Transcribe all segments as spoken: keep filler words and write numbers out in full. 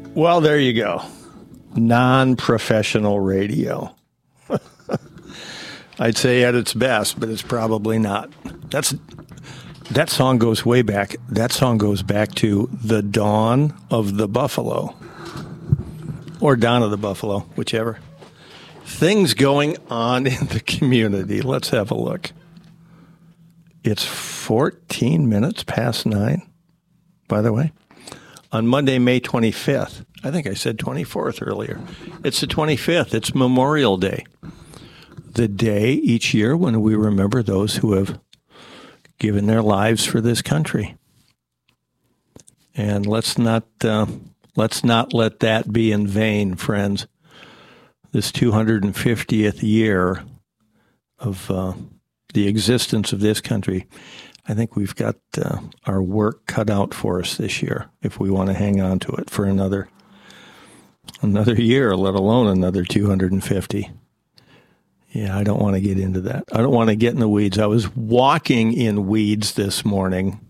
Well, there you go. Non-professional radio. I'd say at its best, but it's probably not. That's that song goes way back. That song goes back to the dawn of the buffalo, or Dawn of the Buffalo, whichever. Things going on in the community. Let's have a look. It's fourteen minutes past nine, by the way. On Monday, May twenty-fifth. I think I said twenty-fourth earlier. It's the twenty-fifth. It's Memorial Day. The day each year when we remember those who have given their lives for this country. And let's not uh, let's not let that be in vain, friends. This two hundred fiftieth year of uh, the existence of this country, I think we've got uh, our work cut out for us this year if we want to hang on to it for another another year, let alone another two hundred fifty. Yeah, I don't want to get into that. I don't want to get in the weeds. I was walking in weeds this morning.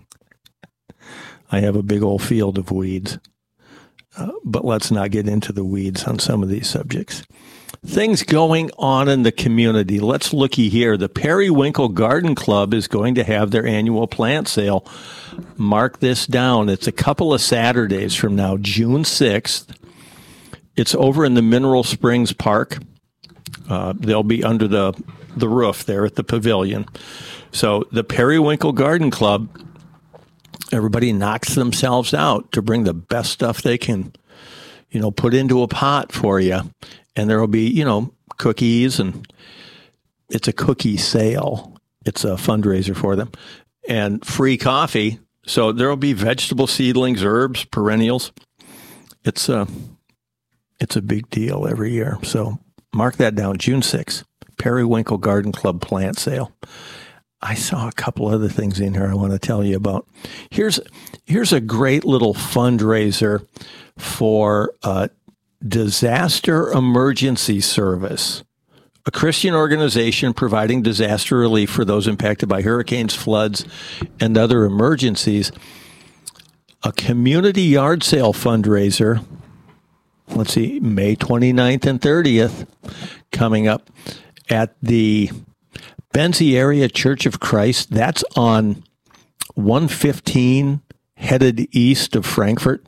I have a big old field of weeds. Uh, but let's not get into the weeds on some of these subjects. Things going on in the community. Let's looky here. The Periwinkle Garden Club is going to have their annual plant sale. Mark this down. It's a couple of Saturdays from now, June sixth. It's over in the Mineral Springs Park. Uh, they'll be under the, the roof there at the pavilion. So the Periwinkle Garden Club, everybody knocks themselves out to bring the best stuff they can, you know, put into a pot for you. And there will be, you know, cookies, and it's a cookie sale. It's a fundraiser for them, and free coffee. So there will be vegetable seedlings, herbs, perennials. It's a, it's a big deal every year. So mark that down, June sixth, Periwinkle Garden Club plant sale. I saw a couple other things in here I want to tell you about. Here's here's a great little fundraiser for uh, Disaster Emergency Service, a Christian organization providing disaster relief for those impacted by hurricanes, floods, and other emergencies. A community yard sale fundraiser. Let's see, May twenty-ninth and thirtieth, coming up at the Benzie Area Church of Christ. That's on one fifteen, headed east of Frankfort.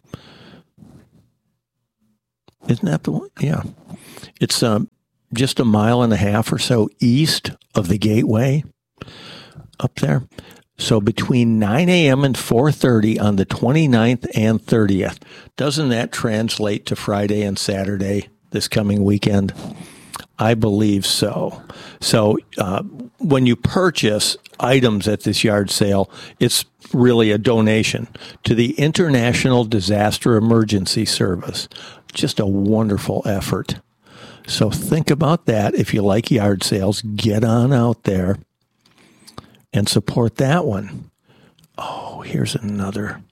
Isn't that the one? Yeah. It's um, just a mile and a half or so east of the Gateway up there. So between nine a.m. and four thirty on the twenty-ninth and thirtieth. Doesn't that translate to Friday and Saturday this coming weekend? I believe so. So uh, when you purchase items at this yard sale, it's really a donation to the International Disaster Emergency Service. Just a wonderful effort. So think about that. If you like yard sales, get on out there and support that one. Oh, here's another.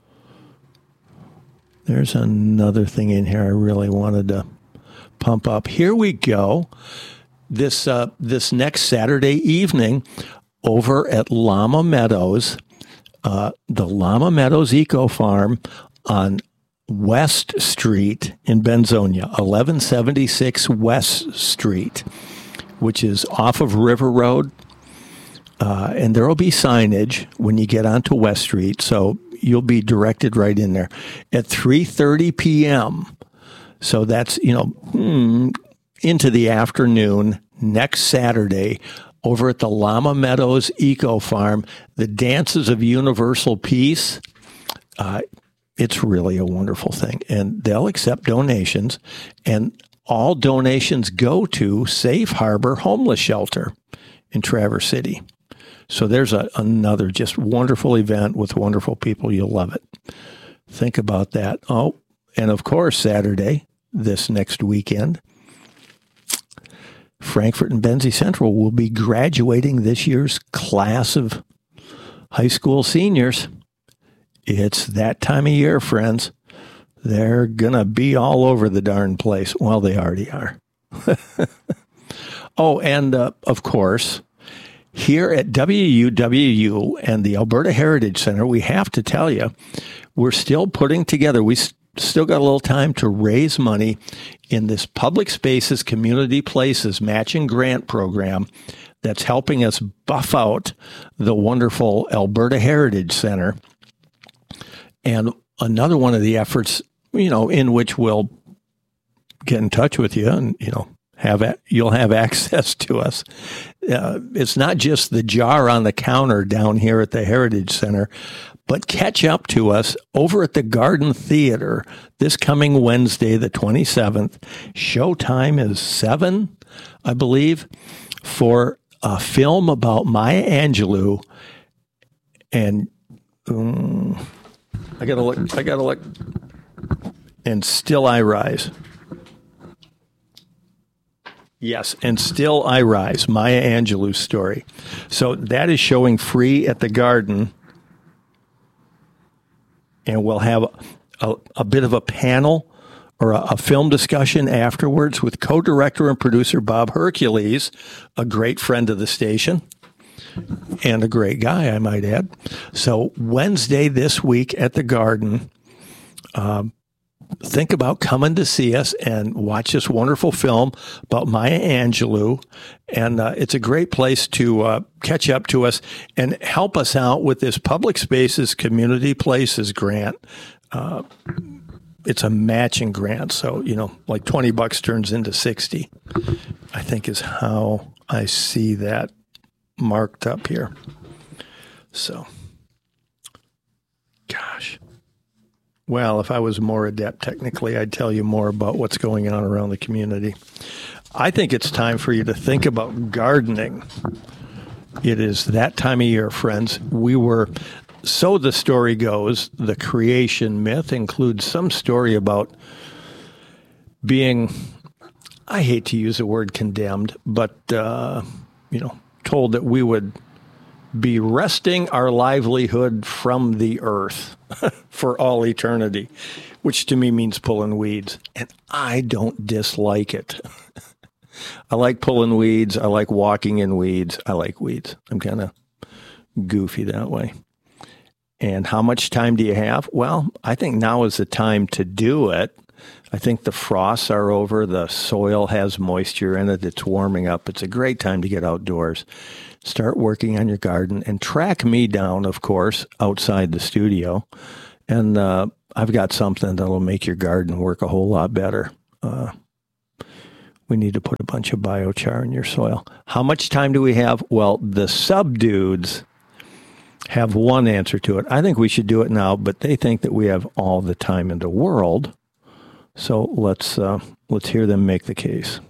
There's another thing in here I really wanted to pump up. Here we go. This uh, this next Saturday evening over at Llama Meadows, uh, the Llama Meadows Eco Farm on West Street in Benzonia, eleven seventy-six West Street, which is off of River Road. Uh, and there will be signage when you get onto West Street, so you'll be directed right in there at three thirty p.m. So that's, you know, hmm, into the afternoon next Saturday over at the Llama Meadows Eco Farm, the Dances of Universal Peace. Uh, it's really a wonderful thing, and they'll accept donations, and all donations go to Safe Harbor Homeless Shelter in Traverse City. So there's a, another just wonderful event with wonderful people. You'll love it. Think about that. Oh, and of course, Saturday, this next weekend, Frankfort and Benzie Central will be graduating this year's class of high school seniors. It's that time of year, friends. They're going to be all over the darn place. Well, they already are. Oh, and uh, of course, here at W U W U and the Alberta Heritage Center, we have to tell you, we're still putting together, we still got a little time to raise money in this Public Spaces Community Places matching grant program that's helping us buff out the wonderful Alberta Heritage Center. And another one of the efforts, you know, in which we'll get in touch with you and, you know, have a, you'll have access to us. Uh, it's not just the jar on the counter down here at the Heritage Center, but catch up to us over at the Garden Theater this coming Wednesday, the twenty-seventh. Showtime is seven, I believe, for a film about Maya Angelou. And um, I gotta look. I gotta look. And Still I Rise. Yes, and Still I Rise, Maya Angelou's story. So that is showing free at the Garden. And we'll have a, a bit of a panel or a, a film discussion afterwards with co-director and producer Bob Hercules, a great friend of the station and a great guy, I might add. So Wednesday this week at the Garden, um, think about coming to see us and watch this wonderful film about Maya Angelou. And uh, it's a great place to uh, catch up to us and help us out with this Public Spaces Community Places grant. Uh, it's a matching grant. So, you know, like twenty bucks turns into sixty, I think is how I see that marked up here. So, gosh. Well, if I was more adept technically, I'd tell you more about what's going on around the community. I think it's time for you to think about gardening. It is that time of year, friends. We were, so the story goes, the creation myth includes some story about being, I hate to use the word condemned, but, uh, you know, told that we would be wresting our livelihood from the earth for all eternity, which to me means pulling weeds. And I don't dislike it. I like pulling weeds. I like walking in weeds. I like weeds. I'm kind of goofy that way. And how much time do you have? Well, I think now is the time to do it. I think the frosts are over. The soil has moisture in it. It's warming up. It's a great time to get outdoors. Start working on your garden and track me down, of course, outside the studio. And uh, I've got something that'll make your garden work a whole lot better. Uh, we need to put a bunch of biochar in your soil. How much time do we have? Well, the subdudes have one answer to it. I think we should do it now, but they think that we have all the time in the world. So let's uh, let's hear them make the case.